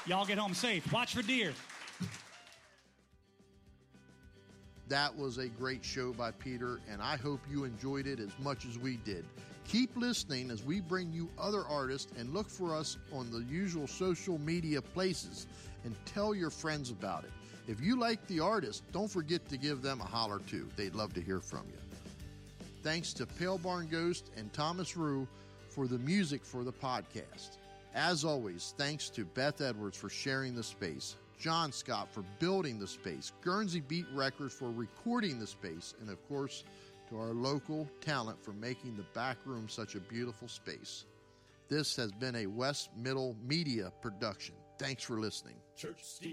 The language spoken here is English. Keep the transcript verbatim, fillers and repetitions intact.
Y'all get home safe. Watch for deer. That was a great show by Peter, and I hope you enjoyed it as much as we did. Keep listening as we bring you other artists, and look for us on the usual social media places and tell your friends about it. If you like the artist, don't forget to give them a holler too. They'd love to hear from you. Thanks to Pale Barn Ghost and Thomas Rue for the music for the podcast. As always, thanks to Beth Edwards for sharing the space, John Scott for building the space, Guernsey Beat Records for recording the space, and of course, to our local talent for making the back room such a beautiful space. This has been a West Middle Media production. Thanks for listening. Church Steve.